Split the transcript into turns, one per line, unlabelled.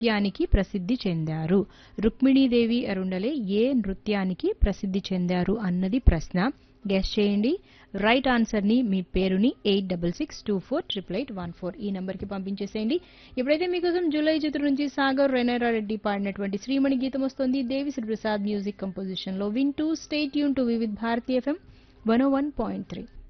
నృత్యానికి ప్రసిద్ధి చెందారు? రుక్మిణీదేవి అరుండలే ఏ నృత్యానికి ప్రసిద్ధి చెందారు అన్నది ప్రశ్న. గెస్ చేయండి. రైట్ ఆన్సర్ ని మీ పేరుని 8662488814 ఈ నంబర్ కి పంపించేసేయండి. ఇప్పుడైతే మీకోసం జూలై చిత్రం నుంచి సాగర్ రెడ్డి పాడినటువంటి శ్రీమణి గీతం వస్తుంది. దేవిశ్రీ ప్రసాద్ మ్యూజిక్ కంపోజిషన్ లో వింటూ stay tune to Vividh Bharati FM 101.3.